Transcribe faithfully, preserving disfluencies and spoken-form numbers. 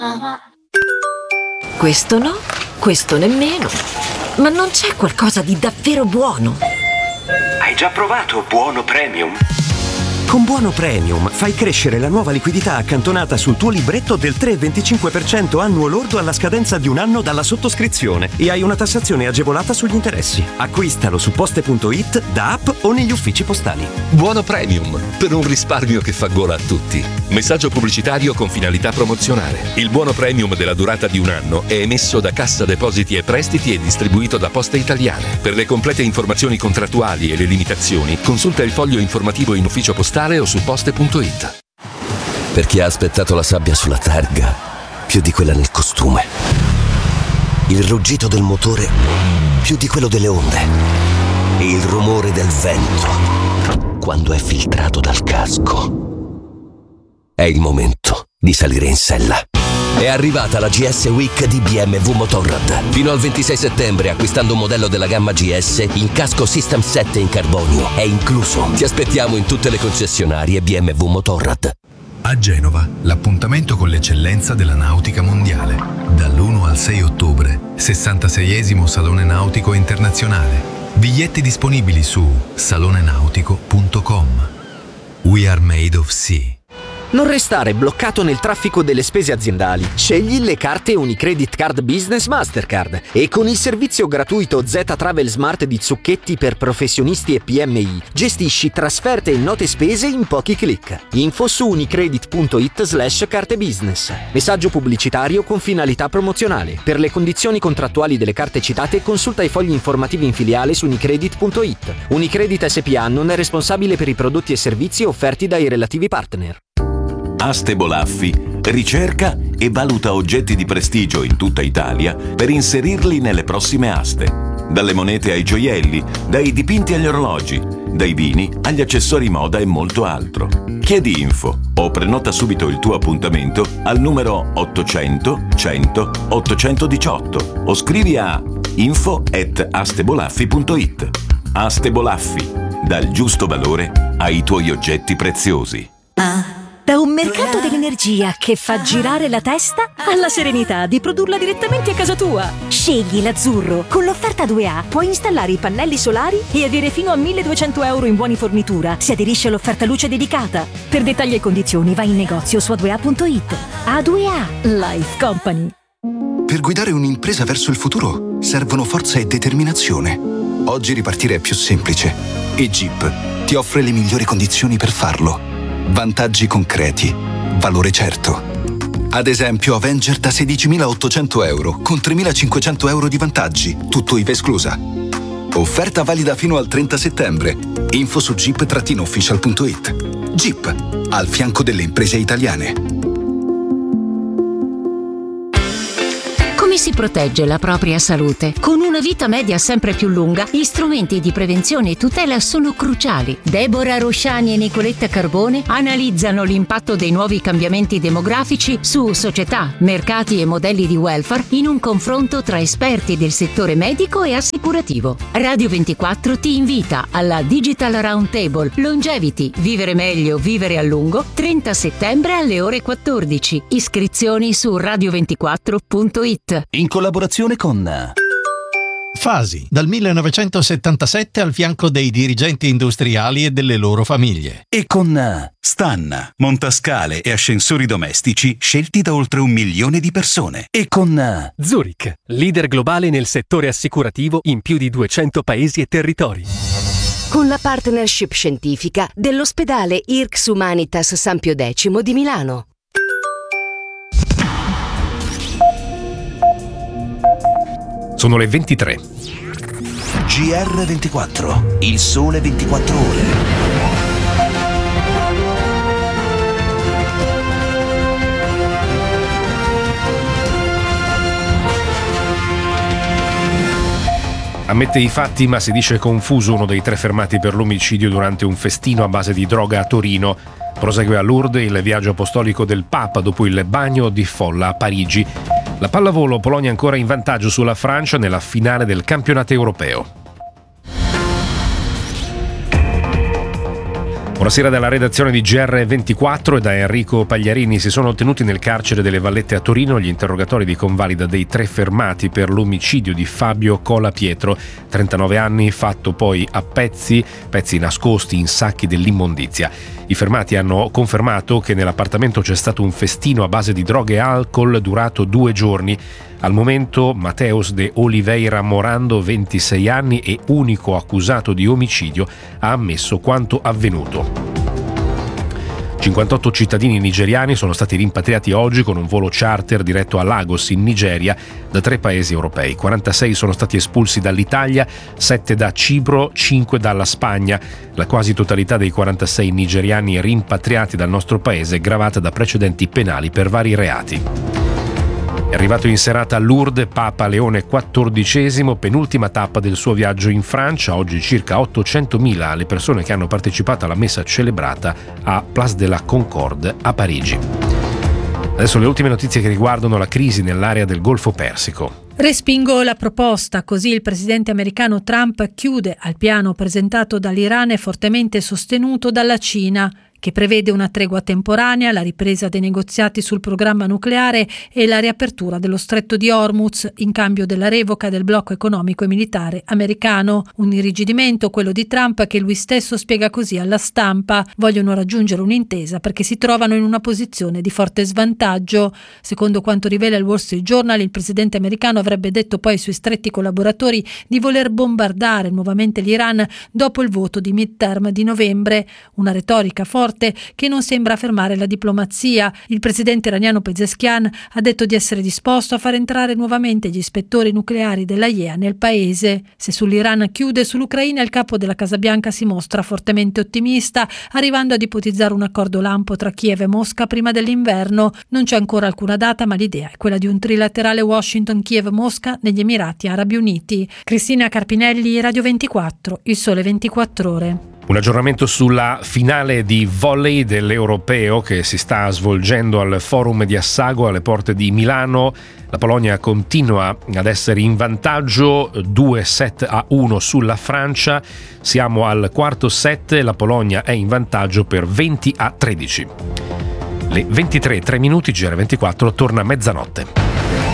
Questo no, questo nemmeno. Ma non c'è qualcosa di davvero buono? Hai già provato Buono Premium? Con Buono Premium fai crescere la nuova liquidità accantonata sul tuo libretto del tre virgola venticinque per cento annuo lordo alla scadenza di un anno dalla sottoscrizione e hai una tassazione agevolata sugli interessi. Acquistalo su poste punto it, da app o negli uffici postali. Buono Premium, per un risparmio che fa gola a tutti. Messaggio pubblicitario con finalità promozionale. Il Buono Premium della durata di un anno è emesso da Cassa Depositi e Prestiti e distribuito da Poste Italiane. Per le complete informazioni contrattuali e le limitazioni, consulta il foglio informativo in ufficio postale o su poste punto it. Per chi ha aspettato la sabbia sulla targa più di quella nel costume, il ruggito del motore più di quello delle onde e il rumore del vento quando è filtrato dal casco, è il momento di salire in sella. È arrivata la G S Week di B M W Motorrad. Fino al ventisei settembre, acquistando un modello della gamma G S, il casco System sette in carbonio è incluso. Ti aspettiamo in tutte le concessionarie B M W Motorrad. A Genova, l'appuntamento con l'eccellenza della nautica mondiale. Dall'primo al sei ottobre, sessantaseiesimo Salone Nautico Internazionale. Biglietti disponibili su salone nautico punto com. We are made of sea. Non restare bloccato nel traffico delle spese aziendali. Scegli le carte Unicredit Card Business Mastercard e con il servizio gratuito Z Travel Smart di Zucchetti per professionisti e P M I gestisci trasferte e note spese in pochi clic. Info su unicredit punto it slash carte business. Messaggio pubblicitario con finalità promozionale. Per le condizioni contrattuali delle carte citate consulta i fogli informativi in filiale su unicredit punto it. Unicredit S P A non è responsabile per i prodotti e servizi offerti dai relativi partner. Aste Bolaffi ricerca e valuta oggetti di prestigio in tutta Italia per inserirli nelle prossime aste. Dalle monete ai gioielli, dai dipinti agli orologi, dai vini agli accessori moda e molto altro. Chiedi info o prenota subito il tuo appuntamento al numero ottocento cento ottocentodiciotto o scrivi a info at astebolaffi punto it. Aste Bolaffi, dal giusto valore ai tuoi oggetti preziosi. Ah. Da un mercato dell'energia che fa girare la testa alla serenità di produrla direttamente a casa tua. Scegli l'Azzurro. Con l'offerta due A puoi installare i pannelli solari e avere fino a milleduecento euro in buoni fornitura se aderisci all'offerta luce dedicata. Per dettagli e condizioni vai in negozio su a due a punto it. A due A Life Company. Per guidare un'impresa verso il futuro servono forza e determinazione. Oggi ripartire è più semplice e Jeep ti offre le migliori condizioni per farlo. Vantaggi concreti, valore certo. Ad esempio Avenger da sedicimilaottocento euro con tremilacinquecento euro di vantaggi, tutto I V A esclusa. Offerta valida fino al trenta settembre. Info su jeep official punto it. Jeep, al fianco delle imprese italiane. Come si protegge la propria salute? Con una vita media sempre più lunga, gli strumenti di prevenzione e tutela sono cruciali. Deborah Rosciani e Nicoletta Carbone analizzano l'impatto dei nuovi cambiamenti demografici su società, mercati e modelli di welfare in un confronto tra esperti del settore medico e assicurativo. Radio ventiquattro ti invita alla Digital Roundtable Longevity, vivere meglio, vivere a lungo, trenta settembre alle ore quattordici. Iscrizioni su radio ventiquattro punto it. In collaborazione con Fasi, dal millenovecentosettantasette al fianco dei dirigenti industriali e delle loro famiglie. E con Stan, montascale e ascensori domestici scelti da oltre un milione di persone. E con Zurich, leader globale nel settore assicurativo in più di duecento paesi e territori. Con la partnership scientifica dell'ospedale I R C S Humanitas San Pio X di Milano. Sono le ventitré. G R ventiquattro, il sole ventiquattro ore. Ammette i fatti ma si dice confuso uno dei tre fermati per l'omicidio durante un festino a base di droga a Torino. Prosegue a Lourdes il viaggio apostolico del Papa dopo il bagno di folla a Parigi. La pallavolo, Polonia ancora in vantaggio sulla Francia nella finale del campionato europeo. Buonasera dalla redazione di G R ventiquattro e da Enrico Pagliarini. Si sono tenuti nel carcere delle Vallette a Torino gli interrogatori di convalida dei tre fermati per l'omicidio di Fabio Cola Pietro, trentanove anni, fatto poi a pezzi, pezzi nascosti in sacchi dell'immondizia. I fermati hanno confermato che nell'appartamento c'è stato un festino a base di droghe e alcol durato due giorni. Al momento Mateus de Oliveira Morando, ventisei anni e unico accusato di omicidio, ha ammesso quanto avvenuto. cinquantotto cittadini nigeriani sono stati rimpatriati oggi con un volo charter diretto a Lagos, in Nigeria, da tre paesi europei. quarantasei sono stati espulsi dall'Italia, sette da Cipro, cinque dalla Spagna. La quasi totalità dei quarantasei nigeriani rimpatriati dal nostro paese è gravata da precedenti penali per vari reati. È arrivato in serata a Lourdes Papa Leone quattordicesimo, penultima tappa del suo viaggio in Francia. Oggi circa ottocentomila le persone che hanno partecipato alla messa celebrata a Place de la Concorde a Parigi. Adesso le ultime notizie che riguardano la crisi nell'area del Golfo Persico. Respingo la proposta, così il presidente americano Trump chiude al piano presentato dall'Iran e fortemente sostenuto dalla Cina, che prevede una tregua temporanea, la ripresa dei negoziati sul programma nucleare e la riapertura dello stretto di Hormuz in cambio della revoca del blocco economico e militare americano. Un irrigidimento, quello di Trump, che lui stesso spiega così alla stampa: vogliono raggiungere un'intesa perché si trovano in una posizione di forte svantaggio. Secondo quanto rivela il Wall Street Journal, il presidente americano avrebbe detto poi ai suoi stretti collaboratori di voler bombardare nuovamente l'Iran dopo il voto di midterm di novembre, una retorica forte che non sembra fermare la diplomazia. Il presidente iraniano Pezeshkian ha detto di essere disposto a far entrare nuovamente gli ispettori nucleari dell'A I E A nel paese. Se sull'Iran chiude, sull'Ucraina il capo della Casa Bianca si mostra fortemente ottimista, arrivando ad ipotizzare un accordo lampo tra Kiev e Mosca prima dell'inverno. Non c'è ancora alcuna data, ma l'idea è quella di un trilaterale Washington-Kiev-Mosca negli Emirati Arabi Uniti. Cristina Carpinelli, Radio ventiquattro, Il Sole ventiquattro Ore. Un aggiornamento sulla finale di volley dell'Europeo che si sta svolgendo al Forum di Assago alle porte di Milano. La Polonia continua ad essere in vantaggio, due set a uno sulla Francia. Siamo al quarto set, la Polonia è in vantaggio per venti a tredici. Le ventitré e tre minuti, G R ventiquattro torna a mezzanotte.